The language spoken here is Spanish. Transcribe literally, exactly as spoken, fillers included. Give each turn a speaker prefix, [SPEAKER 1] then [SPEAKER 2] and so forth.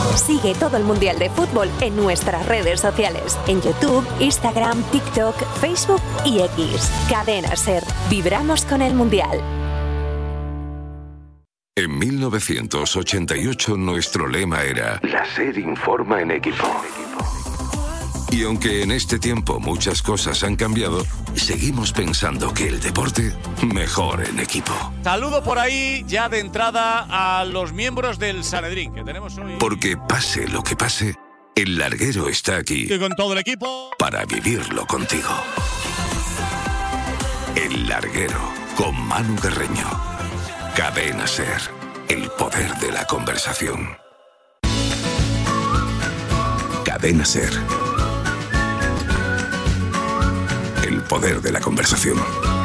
[SPEAKER 1] Sigue todo el Mundial de Fútbol en nuestras redes sociales, en YouTube, Instagram, TikTok, Facebook y X. Cadena SER. Vibramos con el Mundial.
[SPEAKER 2] En mil novecientos ochenta y ocho nuestro lema era La SER informa en equipo. Y aunque en este tiempo muchas cosas han cambiado, seguimos pensando que el deporte mejor en equipo.
[SPEAKER 3] Saludo por ahí ya de entrada a los miembros del Sanedrín que tenemos hoy.
[SPEAKER 2] Porque pase lo que pase, el larguero está aquí.
[SPEAKER 3] Y con todo el equipo.
[SPEAKER 2] Para vivirlo contigo. El larguero con Manu Guerreño. Cadena SER. El poder de la conversación. Cadena SER. El poder de la conversación.